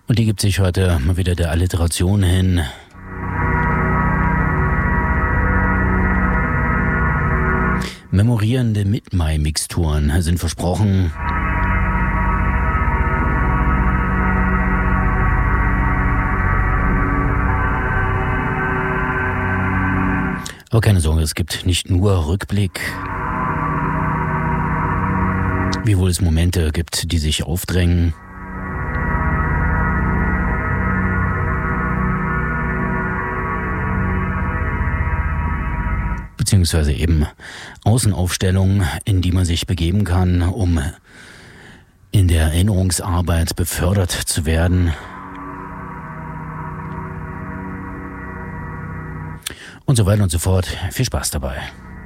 Und die gibt sich heute mal wieder der Alliteration hin. Memorierende Mit-Mai-Mixturen sind versprochen. Aber keine Sorge, es gibt nicht nur Rückblick, wiewohl es Momente gibt, die sich aufdrängen. Beziehungsweise eben Außenaufstellungen, in die man sich begeben kann, um in der Erinnerungsarbeit befördert zu werden. Und so weiter und so fort. Viel Spaß dabei.